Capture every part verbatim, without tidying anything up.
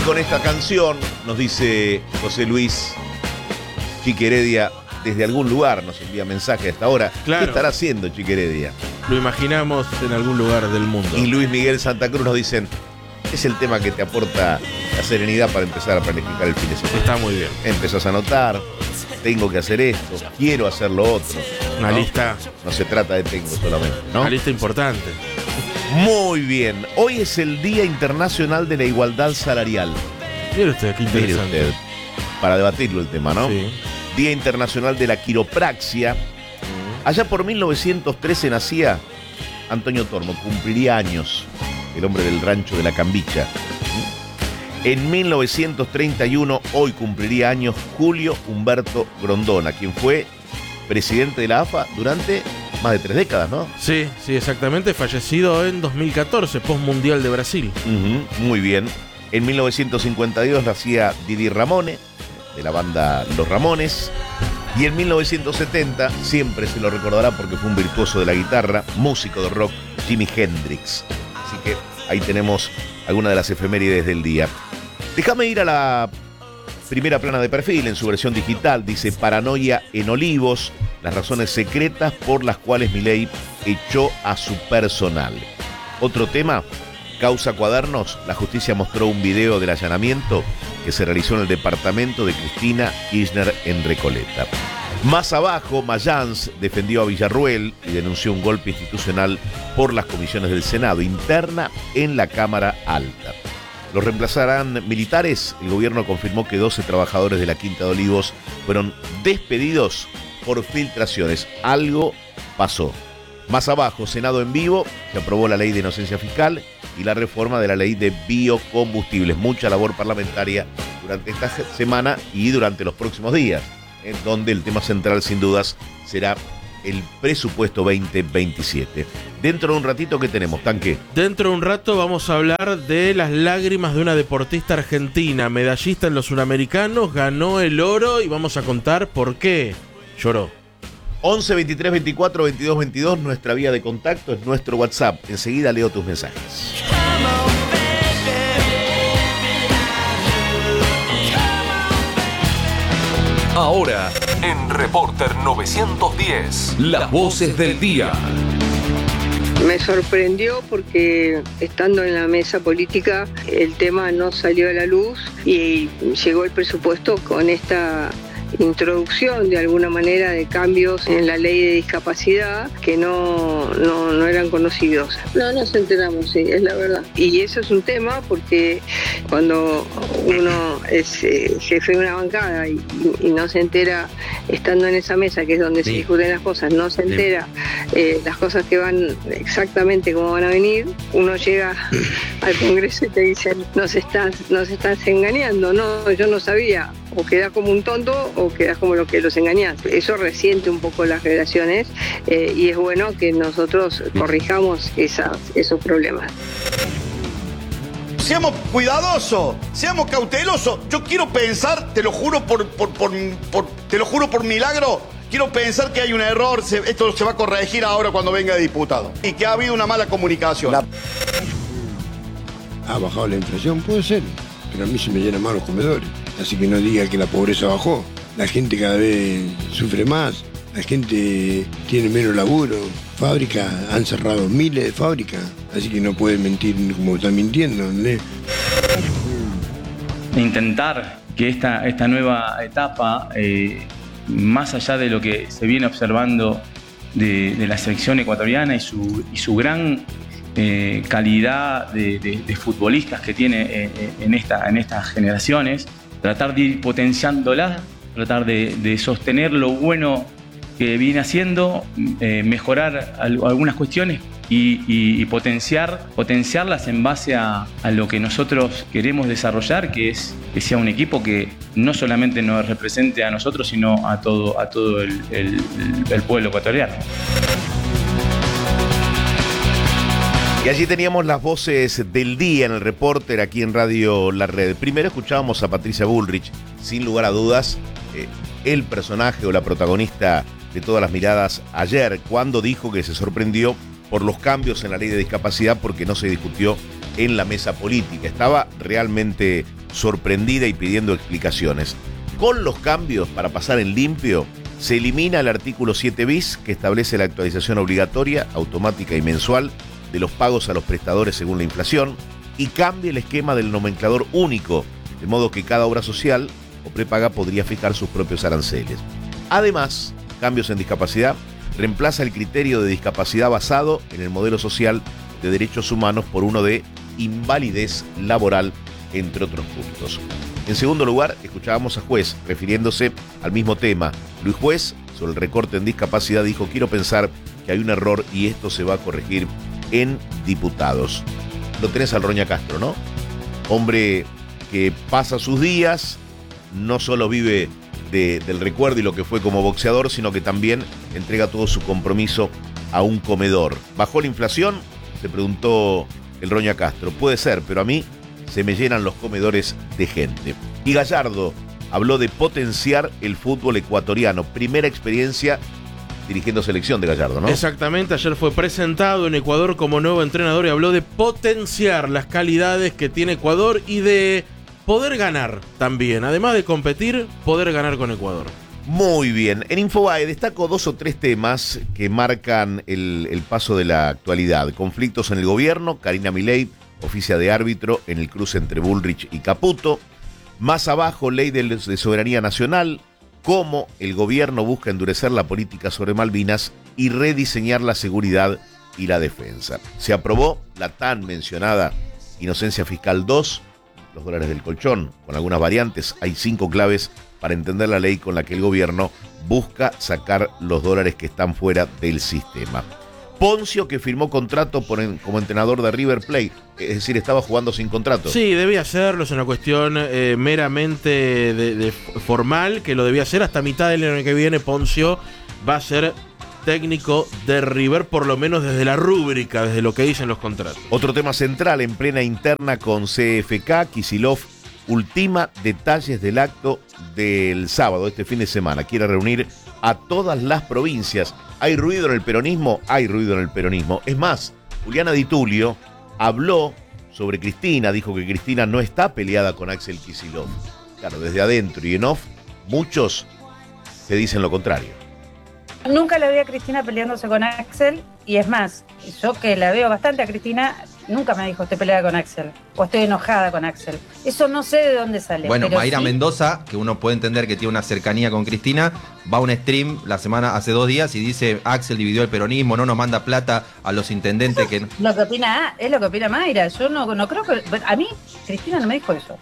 con esta canción, nos dice José Luis Chiqui Heredia, desde algún lugar nos envía mensaje a esta hora. Claro. ¿Qué estará haciendo Chiqui Heredia? Lo imaginamos en algún lugar del mundo. Y Luis Miguel Santa Cruz nos dicen, es el tema que te aporta la serenidad para empezar a planificar el fin de semana. Está muy bien. Empezás a anotar, tengo que hacer esto, quiero hacer lo otro. Una ¿no? lista. No se trata de tengo solamente, ¿no? Una lista importante. Muy bien. Hoy es el Día Internacional de la Igualdad Salarial. Mire usted, qué Mire interesante. usted, para debatirlo el tema, ¿no? Sí. Día Internacional de la Quiropraxia. Allá por mil novecientos trece nacía Antonio Tormo, cumpliría años, el hombre del rancho de la Cambicha. En mil novecientos treinta y uno, hoy cumpliría años Julio Humberto Grondona, quien fue presidente de la A F A durante más de tres décadas, ¿no? Sí, sí, exactamente. Fallecido en dos mil catorce, post-mundial de Brasil. Uh-huh, muy bien. En mil novecientos cincuenta y dos nacía Didi Ramone, de la banda Los Ramones. Y en mil novecientos setenta, siempre se lo recordará porque fue un virtuoso de la guitarra, músico de rock, Jimi Hendrix. Así que ahí tenemos algunas de las efemérides del día. Déjame ir a la primera plana de perfil en su versión digital. Dice Paranoia en Olivos, las razones secretas por las cuales Milei echó a su personal. Otro tema, Causa Cuadernos, la justicia mostró un video del allanamiento que se realizó en el departamento de Cristina Kirchner en Recoleta. Más abajo, Mayans defendió a Villarruel y denunció un golpe institucional por las comisiones del Senado, interna en la Cámara Alta. Los reemplazarán militares. El gobierno confirmó que doce trabajadores de la Quinta de Olivos fueron despedidos por filtraciones. Algo pasó. Más abajo, Senado en vivo, se aprobó la ley de inocencia fiscal y la reforma de la ley de biocombustibles. Mucha labor parlamentaria durante esta semana y durante los próximos días, en donde el tema central, sin dudas, será el presupuesto veinte veintisiete. Dentro de un ratito, ¿qué tenemos, Tanque? Dentro de un rato vamos a hablar de las lágrimas de una deportista argentina, medallista en los Suramericanos, ganó el oro y vamos a contar por qué lloró. once veintitrés veinticuatro veintidós veintidós, nuestra vía de contacto, es nuestro WhatsApp. Enseguida leo tus mensajes. Ahora, en Reporter novecientos diez, las voces del día. Me sorprendió porque estando en la mesa política el tema no salió a la luz y llegó el presupuesto con esta introducción de alguna manera de cambios en la ley de discapacidad que no, no, no eran conocidos. No nos enteramos, sí, es la verdad. Y eso es un tema porque cuando uno es eh, jefe de una bancada y, y no se entera estando en esa mesa, que es donde sí se discuten las cosas, no se entera eh, las cosas que van exactamente como van a venir, uno llega al Congreso y te dicen, nos estás, nos estás engañando. No, yo no sabía. O quedás como un tonto o quedás como lo que los engañás. Eso resiente un poco las relaciones eh, y es bueno que nosotros corrijamos esas, esos problemas. Seamos cuidadosos, seamos cautelosos. Yo quiero pensar, te lo juro por, por, por, por, te lo juro por milagro, quiero pensar que hay un error, se, esto se va a corregir ahora cuando venga de diputado. Y que ha habido una mala comunicación. La... ¿Ha bajado la inflación? Puede ser, pero a mí se me llenan más los comedores. Así que no diga que la pobreza bajó. La gente cada vez sufre más, la gente tiene menos laburo. Fábricas, han cerrado miles de fábricas, así que no pueden mentir como están mintiendo, ¿entendés? Intentar que esta, esta nueva etapa, eh, más allá de lo que se viene observando de, de la selección ecuatoriana y su, y su gran eh, calidad de, de, de futbolistas que tiene eh, en, esta, en estas generaciones, tratar de ir potenciándola, tratar de, de sostener lo bueno que viene haciendo, eh, mejorar al, algunas cuestiones y, y, y potenciar, potenciarlas en base a, a lo que nosotros queremos desarrollar, que es que sea un equipo que no solamente nos represente a nosotros, sino a todo, a todo el, el, el pueblo ecuatoriano. Y allí teníamos las voces del día en el Reporter aquí en Radio La Red. Primero escuchábamos a Patricia Bullrich, sin lugar a dudas, eh, el personaje o la protagonista de todas las miradas ayer, cuando dijo que se sorprendió por los cambios en la ley de discapacidad porque no se discutió en la mesa política. Estaba realmente sorprendida y pidiendo explicaciones. Con los cambios, para pasar en limpio, se elimina el artículo siete bis que establece la actualización obligatoria, automática y mensual de los pagos a los prestadores según la inflación y cambia el esquema del nomenclador único, de modo que cada obra social o prepaga podría fijar sus propios aranceles. Además, cambios en discapacidad, reemplaza el criterio de discapacidad basado en el modelo social de derechos humanos por uno de invalidez laboral, entre otros puntos. En segundo lugar, escuchábamos a Juez refiriéndose al mismo tema. Luis Juez, sobre el recorte en discapacidad, dijo: quiero pensar que hay un error y esto se va a corregir en diputados. Lo tenés al Roña Castro, ¿no? Hombre que pasa sus días, no solo vive de, del recuerdo y lo que fue como boxeador, sino que también entrega todo su compromiso a un comedor. ¿Bajó la inflación?, se preguntó el Roña Castro. Puede ser, pero a mí se me llenan los comedores de gente. Y Gallardo habló de potenciar el fútbol ecuatoriano. Primera experiencia dirigiendo selección de Gallardo, ¿no? Exactamente, ayer fue presentado en Ecuador como nuevo entrenador y habló de potenciar las calidades que tiene Ecuador y de poder ganar también. Además de competir, poder ganar con Ecuador. Muy bien. En Infobae destaco dos o tres temas que marcan el, el paso de la actualidad. Conflictos en el gobierno. Karina Milei oficia de árbitro en el cruce entre Bullrich y Caputo. Más abajo, ley de, de soberanía nacional. Cómo el gobierno busca endurecer la política sobre Malvinas y rediseñar la seguridad y la defensa. Se aprobó la tan mencionada inocencia fiscal dos, los dólares del colchón, con algunas variantes. Hay cinco claves para entender la ley con la que el gobierno busca sacar los dólares que están fuera del sistema. Poncio, que firmó contrato por en, como entrenador de River Plate, es decir, estaba jugando sin contrato. Sí, debía hacerlo, es una cuestión eh, meramente de, de formal, que lo debía hacer hasta mitad del año que viene. Poncio va a ser técnico de River, por lo menos desde la rúbrica, desde lo que dicen los contratos. Otro tema central, en plena interna con C F K, Kicillof ultima detalles del acto del sábado, este fin de semana. Quiere reunir a todas las provincias. ¿Hay ruido en el peronismo? Hay ruido en el peronismo. Es más, Juliana Di Tulio habló sobre Cristina, dijo que Cristina no está peleada con Axel Kicillof. Claro, desde adentro y en off, muchos se dicen lo contrario. Nunca la vi a Cristina peleándose con Axel, y es más, yo que la veo bastante a Cristina, nunca me dijo estoy peleada con Axel o estoy enojada con Axel. Eso no sé de dónde sale. Bueno, pero Mayra sí. Mendoza, que uno puede entender que tiene una cercanía con Cristina, va a un stream la semana hace dos días y dice: Axel dividió el peronismo, no nos manda plata a los intendentes. que Lo que opina, es lo que opina Mayra. Yo no, no creo que... A mí, Cristina no me dijo eso.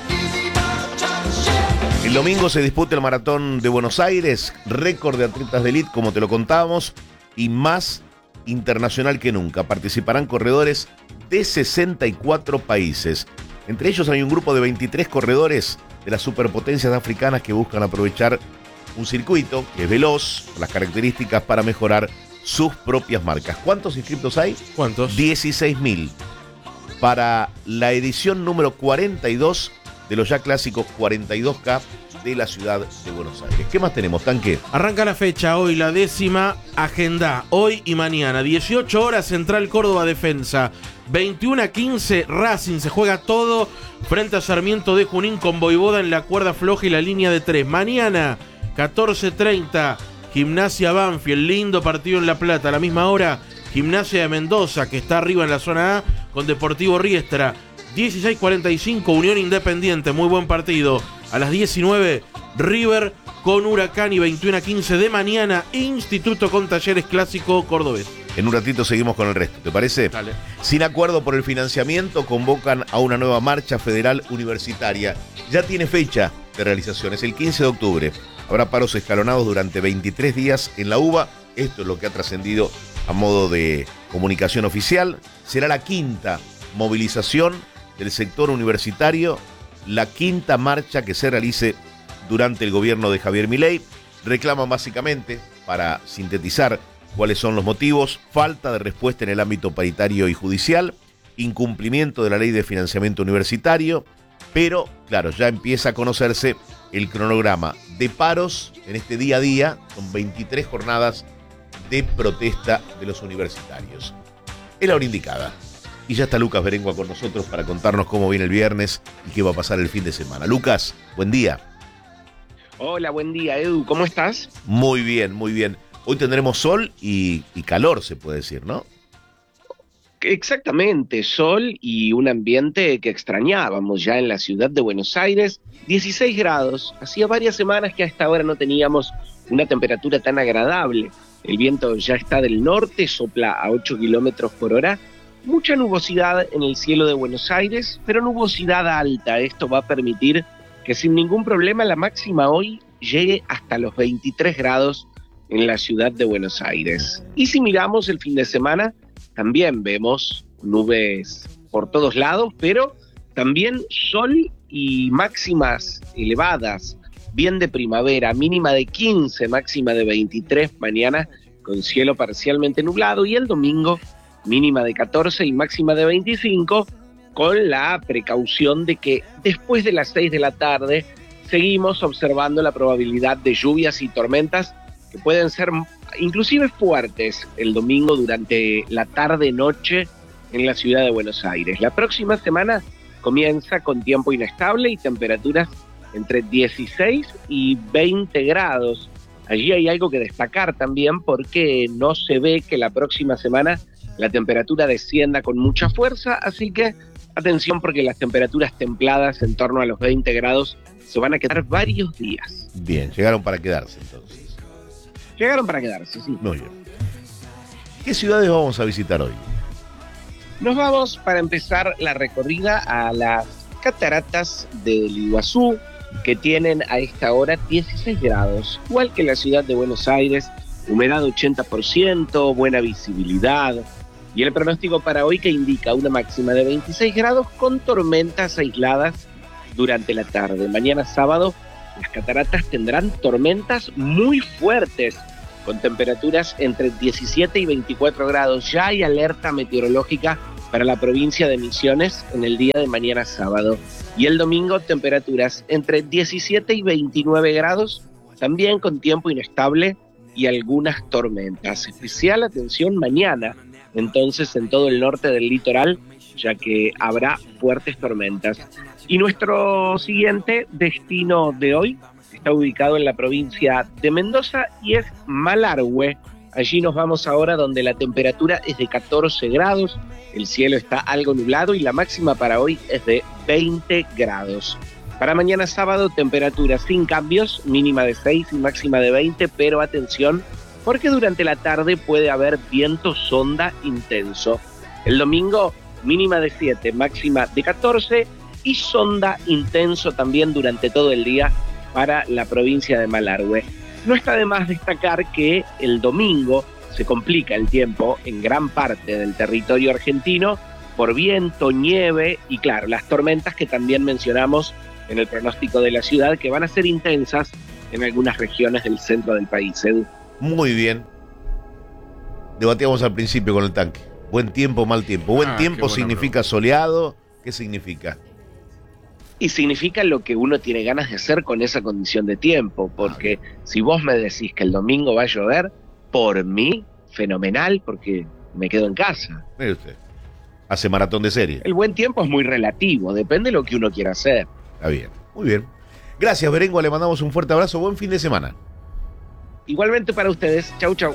El domingo se disputa el Maratón de Buenos Aires, récord de atletas de élite, como te lo contábamos, y más internacional que nunca. Participarán corredores de sesenta y cuatro países. Entre ellos hay un grupo de veintitrés corredores de las superpotencias africanas que buscan aprovechar un circuito que es veloz, las características para mejorar sus propias marcas. ¿Cuántos inscriptos hay? ¿Cuántos? dieciséis mil. Para la edición número cuarenta y dos de los ya clásicos cuarenta y dos K de la ciudad de Buenos Aires. ¿Qué más tenemos, Tanque? Arranca la fecha hoy, la décima, agenda, hoy y mañana. dieciocho horas, Central Córdoba Defensa. veintiuno a quince, Racing se juega todo frente a Sarmiento de Junín con Voivoda en la cuerda floja y la línea de tres. Mañana, catorce treinta, Gimnasia Banfield, lindo partido en La Plata. A la misma hora, Gimnasia de Mendoza, que está arriba en la zona A, con Deportivo Riestra. dieciséis cuarenta y cinco, Unión Independiente, muy buen partido. A las diecinueve, River con Huracán, y veintiuno a quince de mañana, Instituto con Talleres Clásico Cordobés. En un ratito seguimos con el resto, ¿te parece? Dale. Sin acuerdo por el financiamiento, convocan a una nueva marcha federal universitaria. Ya tiene fecha de realización, es el quince de octubre. Habrá paros escalonados durante veintitrés días en la U B A. Esto es lo que ha trascendido a modo de comunicación oficial. Será la quinta movilización del sector universitario, la quinta marcha que se realice durante el gobierno de Javier Milei. Reclaman básicamente, para sintetizar cuáles son los motivos: falta de respuesta en el ámbito paritario y judicial, incumplimiento de la ley de financiamiento universitario, pero claro, ya empieza a conocerse el cronograma de paros en este día a día. Son veintitrés jornadas de protesta de los universitarios. Es la hora indicada. Y ya está Lucas Berengua con nosotros para contarnos cómo viene el viernes y qué va a pasar el fin de semana. Lucas, buen día. Hola, buen día, Edu. ¿Cómo estás? Muy bien, muy bien. Hoy tendremos sol y, y calor, se puede decir, ¿no? Exactamente, sol y un ambiente que extrañábamos ya en la ciudad de Buenos Aires. dieciséis grados. Hacía varias semanas que a esta hora no teníamos una temperatura tan agradable. El viento ya está del norte, sopla a ocho kilómetros por hora. Mucha nubosidad en el cielo de Buenos Aires, pero nubosidad alta. Esto va a permitir que sin ningún problema la máxima hoy llegue hasta los veintitrés grados en la ciudad de Buenos Aires. Y si miramos el fin de semana, también vemos nubes por todos lados, pero también sol y máximas elevadas, bien de primavera, mínima de quince, máxima de veintitrés mañana, con cielo parcialmente nublado, y el domingo mínima de catorce y máxima de veinticinco, con la precaución de que después de las seis de la tarde seguimos observando la probabilidad de lluvias y tormentas que pueden ser inclusive fuertes el domingo durante la tarde-noche en la ciudad de Buenos Aires. La próxima semana comienza con tiempo inestable y temperaturas entre dieciséis y veinte grados. Allí hay algo que destacar también, porque no se ve que la próxima semana la temperatura descienda con mucha fuerza, así que atención, porque las temperaturas templadas en torno a los veinte grados se van a quedar varios días. Bien, llegaron para quedarse entonces. Llegaron para quedarse, sí. Muy bien. ¿Qué ciudades vamos a visitar hoy? Nos vamos, para empezar la recorrida, a las cataratas del Iguazú, que tienen a esta hora dieciséis grados, igual que la ciudad de Buenos Aires, humedad ochenta por ciento, buena visibilidad, y el pronóstico para hoy que indica una máxima de veintiséis grados con tormentas aisladas durante la tarde. Mañana sábado las cataratas tendrán tormentas muy fuertes, con temperaturas entre diecisiete y veinticuatro grados. Ya hay alerta meteorológica para la provincia de Misiones en el día de mañana sábado. Y el domingo temperaturas entre diecisiete y veintinueve grados, también con tiempo inestable y algunas tormentas. Especial atención mañana, entonces, en todo el norte del litoral, ya que habrá fuertes tormentas. Y nuestro siguiente destino de hoy está ubicado en la provincia de Mendoza y es Malargüe. Allí nos vamos ahora, donde la temperatura es de catorce grados, el cielo está algo nublado y la máxima para hoy es de veinte grados. Para mañana sábado, temperatura sin cambios, mínima de seis y máxima de veinte, pero atención, porque durante la tarde puede haber viento sonda intenso. El domingo, mínima de siete, máxima de catorce y sonda intenso también durante todo el día para la provincia de Malargüe. No está de más destacar que el domingo se complica el tiempo en gran parte del territorio argentino por viento, nieve y, claro, las tormentas que también mencionamos en el pronóstico de la ciudad, que van a ser intensas en algunas regiones del centro del país. Edu. Muy bien. Debatíamos al principio con el tanque. Buen tiempo, mal tiempo. Buen Ah, tiempo qué bueno, significa bro. soleado. ¿Qué significa? Y significa lo que uno tiene ganas de hacer con esa condición de tiempo, porque si vos me decís que el domingo va a llover, por mí, fenomenal, porque me quedo en casa. Mire usted. Hace maratón de serie. El buen tiempo es muy relativo, depende de lo que uno quiera hacer. Está bien. Muy bien. Gracias, Berengua. Le mandamos un fuerte abrazo. Buen fin de semana. Igualmente para ustedes. Chau, chau.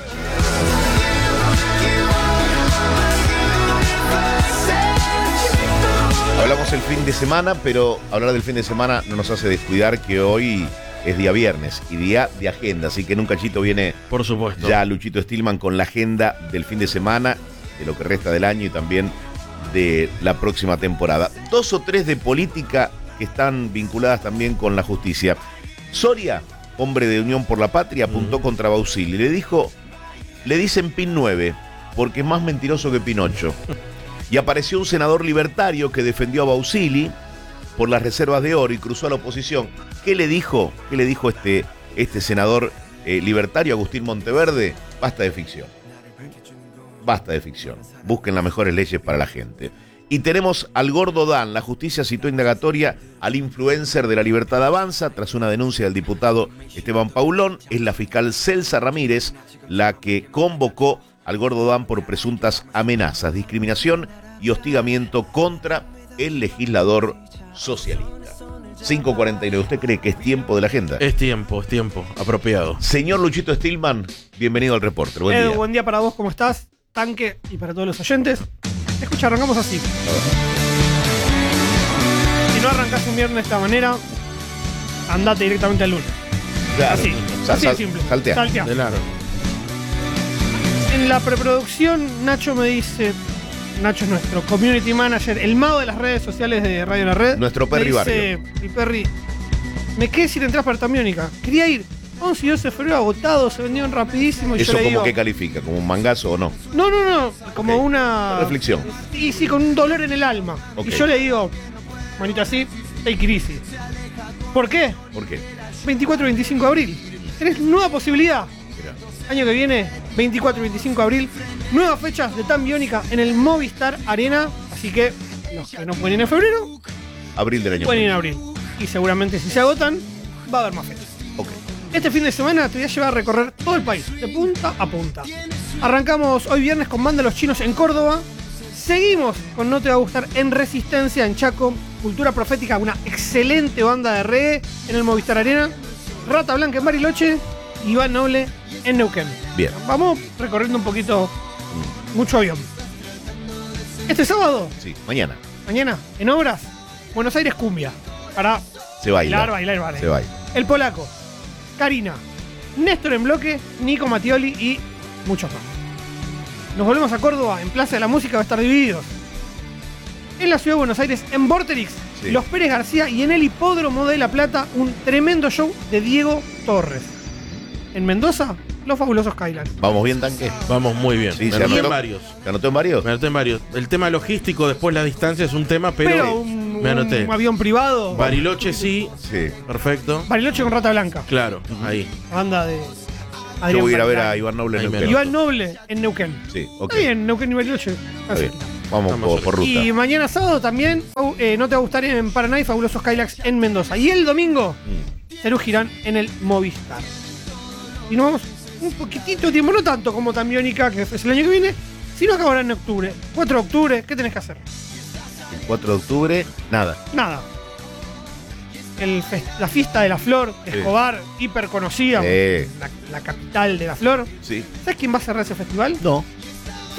Hablamos el fin de semana, pero hablar del fin de semana no nos hace descuidar que hoy es día viernes y día de agenda. Así que en un cachito viene Por supuesto. ya Luchito Stillman con la agenda del fin de semana, de lo que resta del año y también de la próxima temporada. Dos o tres de política que están vinculadas también con la justicia. Soria, hombre de Unión por la Patria, apuntó uh-huh. contra Bausili. Le dijo, le dicen Pin nueve, porque es más mentiroso que Pinocho. Y apareció un senador libertario que defendió a Bausili por las reservas de oro y cruzó a la oposición. ¿Qué le dijo? ¿Qué le dijo este, este senador eh, libertario, Agustín Monteverde? Basta de ficción. Basta de ficción. Busquen las mejores leyes para la gente. Y tenemos al Gordo Dan. La justicia citó indagatoria al influencer de La Libertad Avanza tras una denuncia del diputado Esteban Paulón. Es la fiscal Celsa Ramírez la que convocó al Gordo Dan por presuntas amenazas, discriminación y hostigamiento contra el legislador socialista. cinco cuarenta y nueve. ¿Usted cree que es tiempo de la agenda? Es tiempo, es tiempo, apropiado. Señor Luchito Stillman, bienvenido al Reporter. Buen Edu, día. buen día para vos, ¿cómo estás? Tanque y para todos los oyentes. Escucha, arrancamos así. Si no arrancás un viernes de esta manera, andate directamente al lunes. Claro. Así, Sal- así de sal- simple. saltea. Saltea. De largo. En la preproducción, Nacho me dice, Nacho es nuestro community manager, el mago de las redes sociales de Radio La Red. Nuestro Perry me dice, mi Perry, me quedé sin entradas para Tamiónica. Quería ir. once y doce de febrero agotados, se vendieron rapidísimo. Y ¿Eso yo le como digo, que califica? ¿Como un mangazo o no? no, no, no, como Ok. una... Reflexión. Y sí, con un dolor en el alma. Ok. Y yo le digo, manito así, take it easy. ¿Por qué? ¿Por qué? veinticuatro y veinticinco de abril. Tenés nueva posibilidad. Mirá. Año que viene, veinticuatro y veinticinco de abril, nuevas fechas de Tan Biónica en el Movistar Arena. Así que los que no pueden ir en febrero, Abril del año. pueden ir en abril. Y seguramente si se agotan, va a haber más fechas. Ok. Este fin de semana te voy a llevar a recorrer todo el país, de punta a punta. Arrancamos hoy viernes con Banda Los Chinos en Córdoba. Seguimos con No Te Va a Gustar en Resistencia en Chaco. Cultura Profética, una excelente banda de reggae en el Movistar Arena. Rata Blanca en Bariloche. Iván Noble en Neuquén. Bien. Vamos recorriendo un poquito, mucho avión. Este sábado, Sí, mañana. mañana, en Obras, Buenos Aires Cumbia. Para Se baila. bailar, bailar, bailar. Se baila. El Polaco, Karina, Néstor en bloque, Nico Mattioli y muchos más. Nos volvemos a Córdoba, en Plaza de la Música va a estar Divididos. En la ciudad de Buenos Aires, en Vorterix, Sí. Los Pérez García y en el Hipódromo de La Plata, un tremendo show de Diego Torres. En Mendoza, Los Fabulosos Skylands. ¿Vamos bien, Tanque? Vamos muy bien. Sí, Me se anoté en anotó. varios. ¿Te anotó en varios? Me anoté en varios. El tema logístico, después la distancia es un tema, pero, Pero un, me anoté. un avión privado. Bariloche sí, Sí. perfecto. Bariloche con Rata Blanca. Claro, ahí. Banda de Yo Adrián voy a ir a ver Bernal. a Iván Noble en Ahí me Neuquén. Iván Noble en Neuquén. Sí, ok. Está bien, Neuquén y Bariloche. Está bien. Así. Vamos Estamos por, por ruta. Y mañana sábado también, fau- eh, No Te Va a Gustar en Paraná y Fabulosos Skylax en Mendoza. Y el domingo, Mm. Cerú Girán en el Movistar. Y nos vamos un poquitito de tiempo, no tanto como Tambiónica, que es el año que viene, sino acabará en octubre. cuatro de octubre, ¿qué tenés que hacer? El cuatro de octubre, nada. Nada. El fes- la fiesta de la flor de Sí. Escobar, hiper conocida, Sí. la, la capital de la flor. Sí. ¿Sabes quién va a cerrar ese festival? No.